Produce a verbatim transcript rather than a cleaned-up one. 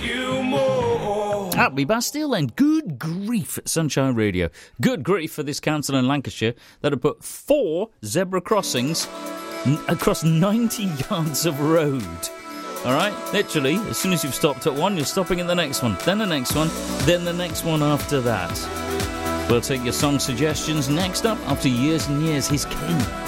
you more. Happy Bastille and good grief at Sunshine Radio. Good grief for this council in Lancashire that have put four zebra crossings n- across ninety yards of road. All right? Literally, as soon as you've stopped at one, you're stopping at the next one, then the next one, then the next one after that. We'll take your song suggestions next up after years and years. Here's Ken.